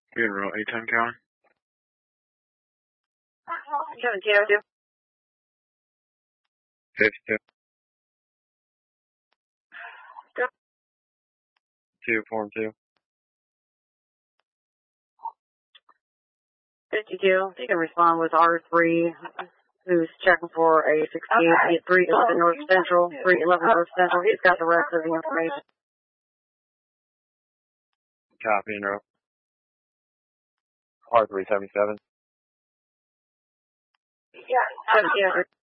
Funeral, 810 Cowan. 1702. 52. Go. 2, form 2. 52. You can respond with R3, who's checking for a 16 at 311 North Central, 311 North Central. He's got the rest of the information. Copy and row. R377. Yeah. 1700.